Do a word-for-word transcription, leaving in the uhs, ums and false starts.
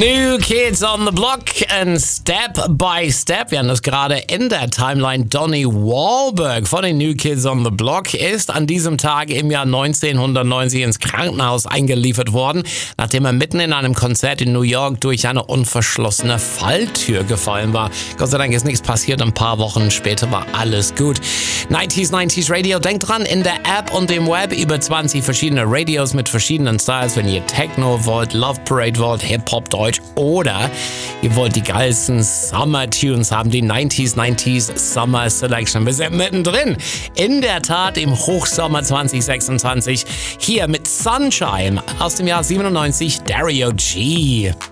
New Kids on the Block and Step by Step. Wir haben das gerade in der Timeline. Donnie Wahlberg von den New Kids on the Block ist an diesem Tag im Jahr neunzehnhundertneunzig ins Krankenhaus eingeliefert worden, nachdem er mitten in einem Konzert in New York durch eine unverschlossene Falltür gefallen war. Gott sei Dank ist nichts passiert. Ein paar Wochen später war alles gut. neunziger neunzig Radio. Denkt dran, in der App und im Web über zwanzig verschiedene Radios mit verschiedenen Styles. Wenn ihr Techno wollt, Love Parade wollt, Hip-Hop, Deutsch oder ihr wollt die geilsten Summer-Tunes haben, die neunziger neunzig Summer Selection. Wir sind mittendrin, in der Tat im Hochsommer zwanzig sechsundzwanzig, hier mit Sunshine aus dem Jahr siebenundneunzig, Dario G.